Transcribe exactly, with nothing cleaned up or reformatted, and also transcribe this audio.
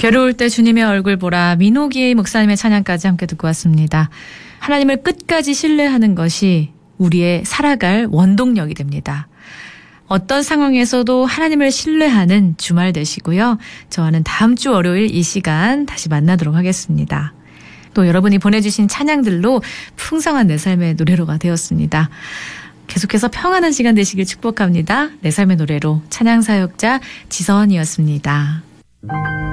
괴로울 때 주님의 얼굴 보라, 민호기 목사님의 찬양까지 함께 듣고 왔습니다. 하나님을 끝까지 신뢰하는 것이 우리의 살아갈 원동력이 됩니다. 어떤 상황에서도 하나님을 신뢰하는 주말 되시고요. 저와는 다음 주 월요일 이 시간 다시 만나도록 하겠습니다. 또 여러분이 보내주신 찬양들로 풍성한 내 삶의 노래로가 되었습니다. 계속해서 평안한 시간 되시길 축복합니다. 내 삶의 노래로 찬양사역자 지선이었습니다.